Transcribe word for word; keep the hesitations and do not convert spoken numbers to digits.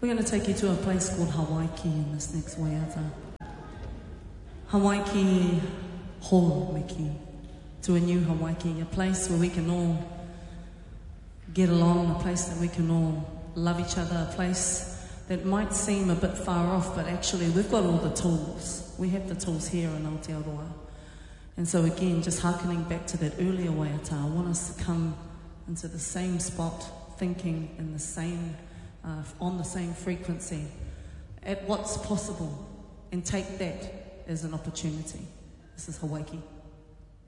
We're going to take you to a place called Hawaii in this next waiata. Hawaii ho miki, to a new Hawaii, a place where we can all get along, a place that we can all love each other, a place that might seem a bit far off, but actually we've got all the tools. We have the tools here in Aotearoa. And so again, just hearkening back to that earlier waiata, I want us to come into the same spot, thinking in the same, uh, on the same frequency, at what's possible, and take that as an opportunity. This is Hawaii.